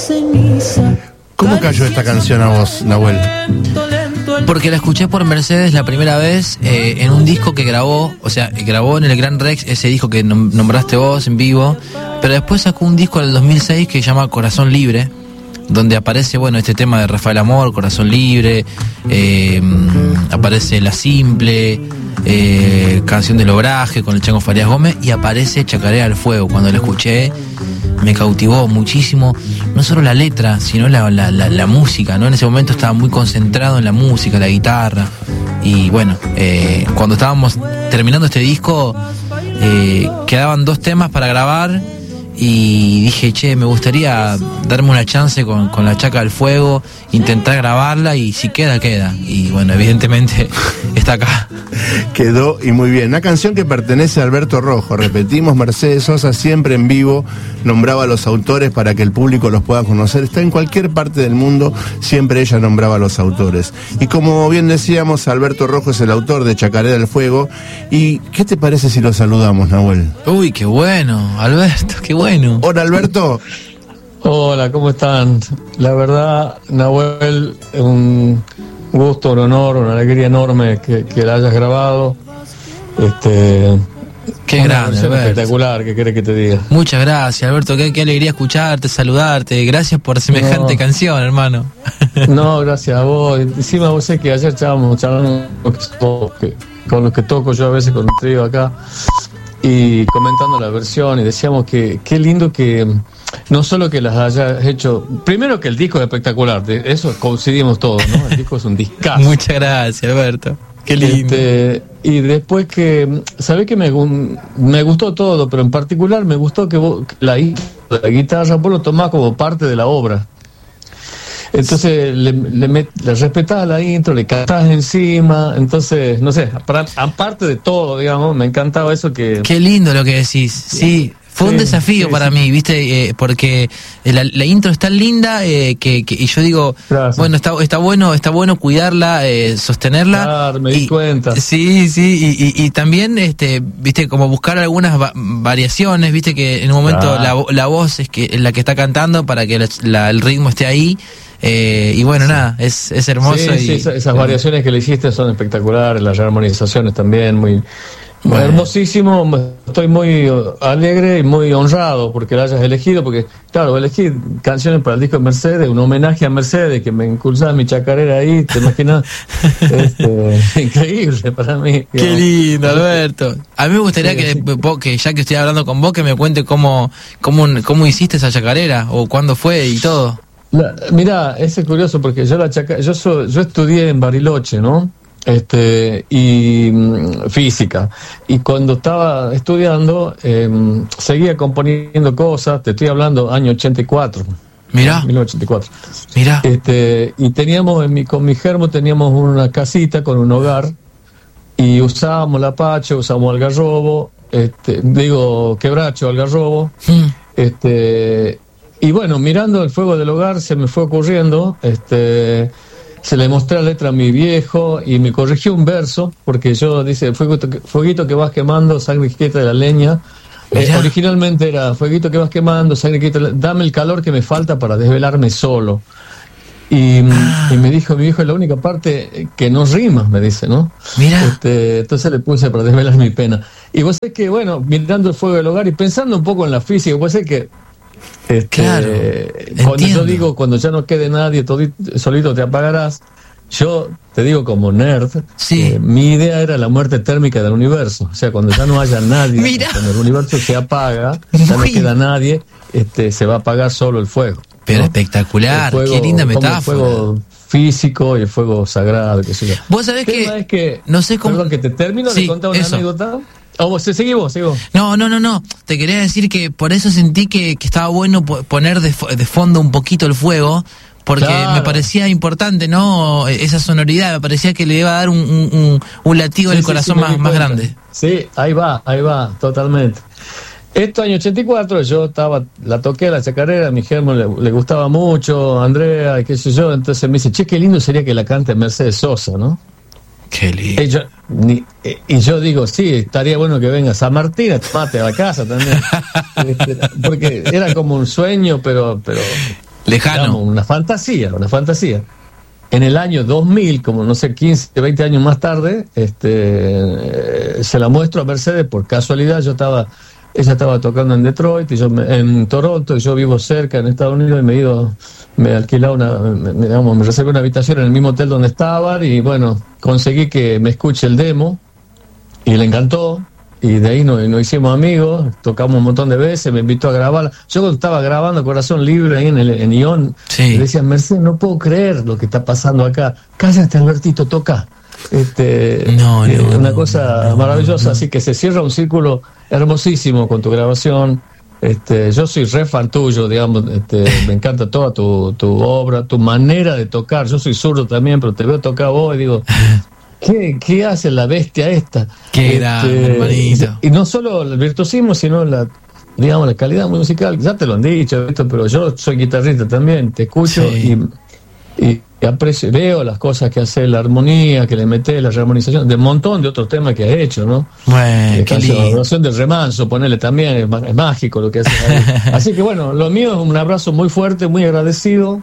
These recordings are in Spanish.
¿Cómo cayó esta canción a vos, Nahuel? Porque la escuché por Mercedes la primera vez en un disco que grabó, o sea, grabó en el Gran Rex, ese disco que nombraste vos en vivo, pero después sacó un disco en el 2006 que se llama Corazón Libre, donde aparece, bueno, este tema de Rafael Amor, Corazón Libre, aparece La Simple, Canción del Obraje con el Chango Farías Gómez, y aparece Chacarera al Fuego. Cuando la escuché me cautivó muchísimo, no solo la letra, sino la música, ¿no? En ese momento estaba muy concentrado en la música, la guitarra, y bueno, cuando estábamos terminando este disco, quedaban 2 temas para grabar, y dije, che, me gustaría darme una chance con la Chaca del Fuego, intentar grabarla, y si queda, queda. Y bueno, evidentemente está acá. Quedó, y muy bien. Una canción que pertenece a Alberto Rojo. Repetimos, Mercedes Sosa siempre en vivo nombraba a los autores para que el público los pueda conocer. Está en cualquier parte del mundo, siempre ella nombraba a los autores. Y como bien decíamos, Alberto Rojo es el autor de Chacarera del Fuego. ¿Y qué te parece si lo saludamos, Nahuel? Uy, qué bueno, Alberto, qué bueno. Hola, Alberto. Hola, ¿cómo están? La verdad, Nahuel, un gusto, un honor, una alegría enorme que la hayas grabado. Qué grande, Alberto. Espectacular, ¿qué querés que te diga? Muchas gracias, Alberto, qué alegría escucharte, saludarte. Gracias por semejante canción, hermano. No, gracias a vos. Encima vos sé que ayer estábamos charlando con los que toco yo a veces con un trío acá, y comentando la versión, y decíamos que qué lindo que no solo que las hayas hecho, primero que el disco es espectacular, de eso coincidimos todos, ¿no? El disco es un discazo. Muchas gracias, Alberto, qué lindo. Y después que, sabés que me gustó todo, pero en particular me gustó que vos, la guitarra, vos lo tomás como parte de la obra. Entonces le respetás la intro, le cantás encima, entonces, no sé, aparte de todo, digamos, me encantaba eso que... Qué lindo lo que decís, sí. Fue un desafío para mí, ¿viste? Porque la intro es tan linda y yo digo, gracias. Bueno, está bueno cuidarla, sostenerla. Claro, me di cuenta. Sí, y también, ¿viste? Como buscar algunas variaciones, ¿viste? Que en un momento la voz es la que está cantando para que el ritmo esté ahí. Y bueno, nada, es hermoso. Sí, esas variaciones que le hiciste son espectaculares, las rearmonizaciones también, muy... Bueno. Hermosísimo, estoy muy alegre y muy honrado porque la hayas elegido, porque claro, elegí canciones para el disco de Mercedes, un homenaje a Mercedes, que me impulsaba mi chacarera ahí, te imaginas. Increíble para mí. Qué lindo, Alberto. A mí me gustaría que ya que estoy hablando con vos, que me cuente cómo hiciste esa chacarera, o cuándo fue y todo. Mirá, es curioso porque yo estudié en Bariloche, ¿no? Y física, y cuando estaba estudiando seguía componiendo cosas, te estoy hablando año 84. Mirá. 1984. Mirá. Y teníamos con mi germo teníamos una casita con un hogar, y usábamos la pacha, usábamos algarrobo, quebracho, algarrobo. Y bueno, mirando el fuego del hogar se me fue ocurriendo, se le mostré la letra a mi viejo y me corrigió un verso, porque yo dice, fueguito que vas quemando, sangre quieta de la leña. Originalmente era, fueguito que vas quemando, sangre quieta, dame el calor que me falta para desvelarme solo. Y me dijo mi viejo, es la única parte que no rima, me dice, ¿no? Mira. Entonces le puse para desvelar mi pena. Y vos sabés que, bueno, mirando el fuego del hogar y pensando un poco en la física, vos sabés que claro, cuando yo digo, cuando ya no quede nadie, solito te apagarás, yo te digo como nerd, mi idea era la muerte térmica del universo, o sea, cuando ya no haya nadie, cuando el universo se apaga, ya no queda nadie, se va a apagar solo el fuego. Pero ¿no? Espectacular, fuego, qué linda metáfora. El fuego físico y el fuego sagrado, qué sé yo. Vos sabés que no sé cómo... Perdón, que te termino de contar una anécdota. Seguí vos. No. Te quería decir que por eso sentí que estaba bueno poner de fondo un poquito el fuego, porque me parecía importante, ¿no? Esa sonoridad, me parecía que le iba a dar un latido del corazón más grande. Sí, ahí va, totalmente. Esto año 84, yo la toqué la chacarera, a mi germo le gustaba mucho, Andrea, y qué sé yo, entonces me dice, che, qué lindo sería que la cante Mercedes Sosa, ¿no? Qué lindo. Y yo digo, sí, estaría bueno que venga San Martín a tomarte a la casa también. Porque era como un sueño, pero Lejano. Digamos, una fantasía. En el año 2000, como no sé, 15, 20 años más tarde, se la muestro a Mercedes por casualidad. Ella estaba tocando en Detroit y yo en Toronto, y yo vivo cerca en Estados Unidos, y me alquilaba me reservé una habitación en el mismo hotel donde estaban, y bueno, conseguí que me escuche el demo y le encantó. Y de ahí nos hicimos amigos, tocamos un montón de veces, me invitó a grabar. Yo cuando estaba grabando Corazón Libre ahí en Ion, sí, le decía, Mercedes, no puedo creer lo que está pasando acá. Cállate, Albertito, toca. Una cosa maravillosa, así que se cierra un círculo hermosísimo con tu grabación. Yo soy re fan tuyo, digamos, me encanta toda tu obra, tu manera de tocar. Yo soy zurdo también, pero te veo tocar vos y digo... ¿Qué hace la bestia esta? Qué grande, hermanito. Y no solo el virtuosismo, sino la calidad musical. Ya te lo han dicho, pero yo soy guitarrista también, te escucho, sí, y aprecio, veo las cosas que hace, la armonía que le metes, la rearmonización, de un montón de otros temas que has hecho, ¿no? Bueno, qué lindo. La oración del remanso, ponele también, es mágico lo que haces ahí. Así que bueno, lo mío es un abrazo muy fuerte, muy agradecido.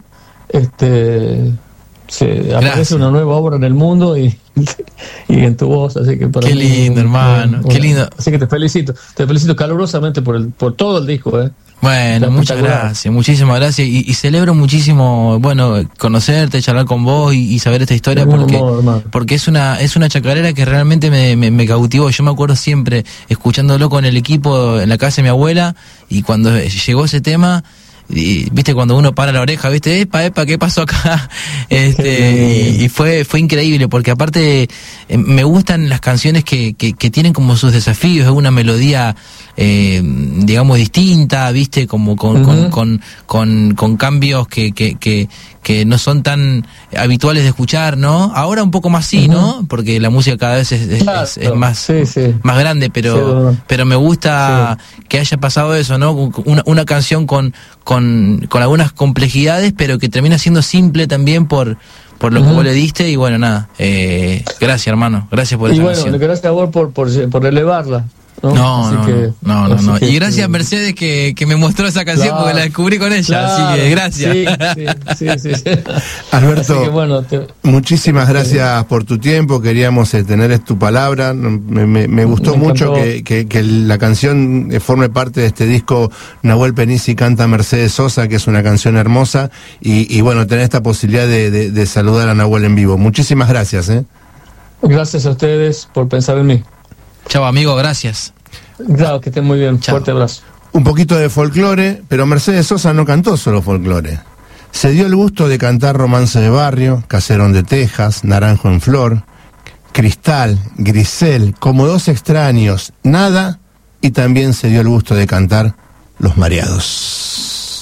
Aparece una nueva obra en el mundo y en tu voz, así que para qué mí, lindo, hermano, qué lindo. Así que te felicito calurosamente por todo el disco, Bueno, muchas gracias, muchísimas gracias, y celebro muchísimo, bueno, conocerte, charlar con vos y saber esta historia, porque es una chacarera que realmente me cautivó. Yo me acuerdo siempre escuchándolo con el equipo en la casa de mi abuela, y cuando llegó ese tema, y viste, cuando uno para la oreja, viste, epa, ¿qué pasó acá? Y fue increíble, porque aparte me gustan las canciones que tienen como sus desafíos, es una melodía digamos distinta, viste, como con cambios que no son tan habituales de escuchar, ¿no? Ahora un poco más sí, ¿no? Porque la música cada vez es más, más grande, pero me gusta que haya pasado eso, ¿no? Una canción con algunas complejidades, pero que termina siendo simple también por lo que vos le diste. Y bueno, nada, gracias, hermano, gracias por esa canción. Y bueno, gracias a vos por elevarla. No. Y gracias a Mercedes que me mostró esa canción, porque la descubrí con ella, así que gracias. Sí. Alberto, que, bueno, muchísimas gracias por tu tiempo. Queríamos tener tu palabra. Me gustó mucho que la canción forme parte de este disco. Nahuel Penisi canta Mercedes Sosa, que es una canción hermosa, y bueno, tener esta posibilidad de saludar a Nahuel en vivo. Muchísimas gracias. Gracias a ustedes por pensar en mí. Chao, amigo, gracias. Claro, que estén muy bien. Chao. Fuerte abrazo. Un poquito de folclore, pero Mercedes Sosa no cantó solo folclore. Se dio el gusto de cantar Romance de Barrio, Caserón de Texas, Naranjo en Flor, Cristal, Grisel, Como dos extraños, Nada, y también se dio el gusto de cantar Los Mareados.